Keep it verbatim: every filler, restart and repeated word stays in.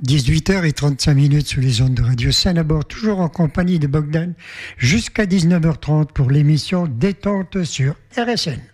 dix-huit heures trente-cinq minutes sous les ondes de Radio Seine à bord, toujours en compagnie de Bogdan, jusqu'à dix-neuf heures trente pour l'émission Détente sur R S N.